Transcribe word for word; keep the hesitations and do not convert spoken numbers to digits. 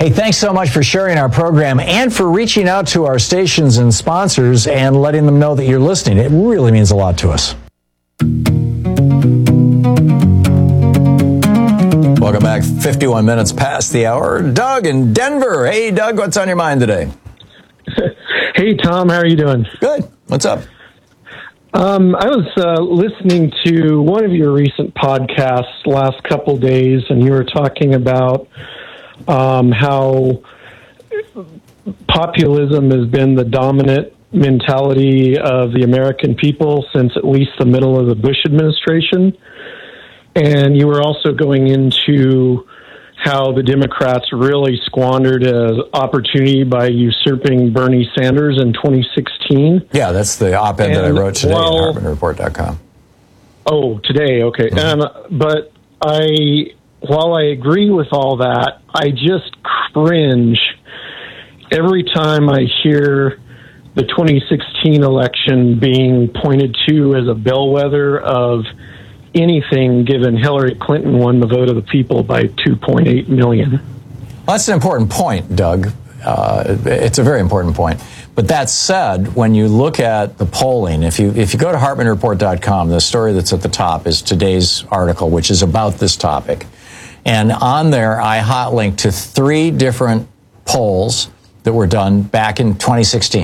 Hey, thanks so much for sharing our program and for reaching out to our stations and sponsors and letting them know that you're listening. It really means a lot to us. Welcome back. fifty-one minutes past the hour. Doug in Denver. Hey, Doug, what's on your mind today? Hey, Tom, how are you doing? Good. What's up? Um, I was uh, listening to one of your recent podcasts last couple days, and you were talking about um, how populism has been the dominant mentality of the American people since at least the middle of the Bush administration. And you were also going into how the Democrats really squandered an opportunity by usurping Bernie Sanders in twenty sixteen. Yeah, that's the op-ed and, that I wrote today well, at Hartman Report dot com. Oh, today, okay. Mm-hmm. And but I, while I agree with all that, I just cringe every time I hear the twenty sixteen election being pointed to as a bellwether of anything, given Hillary Clinton won the vote of the people by two point eight million. Well, that's an important point, Doug. Uh, it's a very important point. But that said, when you look at the polling, if you if you go to Hartman Report dot com, the story that's at the top is today's article, which is about this topic. And on there, I hot linked to three different polls that were done back in twenty sixteen.